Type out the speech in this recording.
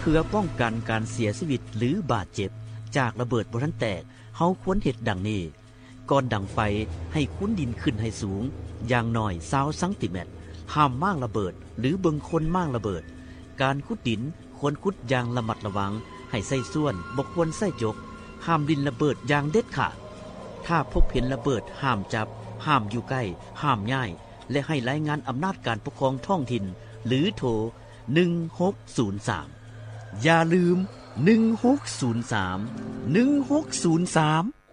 พื่อป้องกันการเสียชีวิตหรือบาดเจ็บจากระเบิดบ่ทันแตกเฮาควรเฮ็ดดังนี้ก่อนดังไฟให้คุ้นดินขึ้นให้สูงอย่างน้อย20ซมห้ามม่างระเบิดหรือเบิ่งคนม่างระเบิดการขุดดินควรขุดอย่างระมัดระวังให้ใส่ส่วนบ่ควรใส่จกห้ามดินระเบิดอย่างเด็ดขาดถ้าพบเห็นระเบิดห้ามจับห้ามอยู่ใกล้ห้ามย้ายและให้รายงานอำนาจการปกครองท้องถิ่นหรือโทร1603อย่าลืม1603